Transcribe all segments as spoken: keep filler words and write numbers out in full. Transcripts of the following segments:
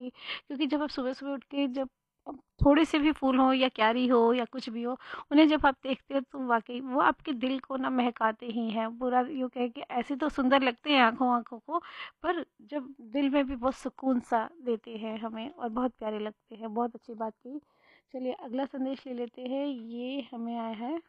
की, क्योंकि जब आप सुबह-सुबह उठ के जब अब थोड़े से भी फूल हों या क्यारी हो या कुछ भी हो, उन्हें जब आप देखते हो तो वाक़ई वो आपके दिल को ना महकाते ही हैं। पूरा यूँ कहें कि ऐसे तो सुंदर लगते हैं आँखों-आँखों को, पर जब दिल में भी बहुत सुकून-सा देते हैं हमें और बहुत प्यारे लगते हैं। बहुत अच्छी बात कही। चलिए अगला संदेश ले लेते हैं। ये हमें आया है,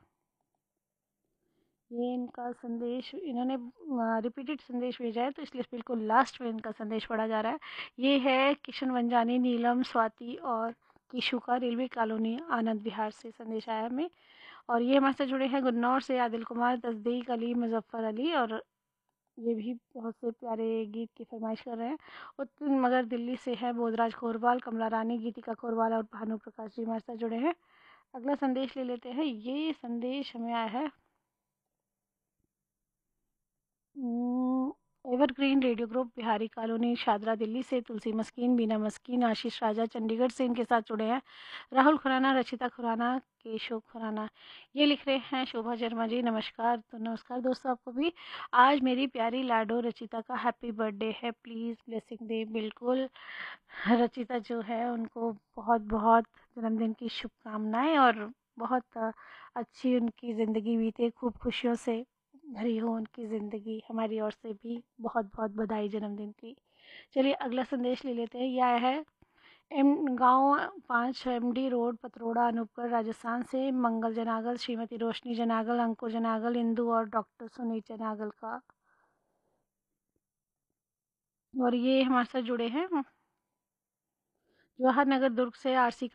ये इनका संदेश इन्होंने रिपीटेड संदेश भेजा है, तो इसलिए बिल्कुल लास्ट में इनका संदेश पढ़ा जा रहा है। ये है किशन वंजानी, नीलम, स्वाति और किशु का, रेलवे कॉलोनी आनंद विहार से संदेश आया हमें। और ये हमारे साथ जुड़े हैं गुन्नौर से आदिल कुमार, तस्दीक अली, मुजफ्फर अली, और ये भी बहुत से प्यारे गीत की फरमाइश कर रहे हैं। उत्तम मगर दिल्ली से है बोधराज खोरवाल, कमला रानी, गीतिका खोरवाल और भानु प्रकाश जी हमारे साथ जुड़े हैं। अगला संदेश ले लेते हैं। ये संदेश हमें आया है evergreen radio group, Bihari colony, Shahdara Delhi से तुलसी मस्कीन, बीना मस्कीन, आशीष राजा चंडीगढ़ से इनके साथ जुड़े हैं, राहुल खुराना, रचिता खुराना, केशव खुराना। ये लिख रहे हैं शोभा शर्मा जी, नमस्कार। तो नमस्कार दोस्तों आपको भी। आज मेरी प्यारी लाडो रचिता का हैप्पी बर्थडे है, प्लीज़ ब्लेसिंग दे। बिल्कुल, रचिता जो है उनको बहुत बहुत जन्मदिन की शुभकामनाएं, और बहुत अ, अच्छी उनकी ज़िंदगी बीते, खूब खुशियों से भरी हो उनकी ज़िंदगी। हमारी ओर से भी बहुत बहुत बधाई जन्मदिन की। चलिए अगला संदेश ले लेते हैं। यह आया है एम गाँव पाँच M D road, पतरोड़ा, Anupgarh, Rajasthan से मंगल जनागल, श्रीमती रोशनी जनागल, अंकुर जनागल, इंदु और डॉक्टर सुनीत जनागल का। और ये हमारे साथ जुड़े हैं जवाहर नगर दुर्ग से आरसी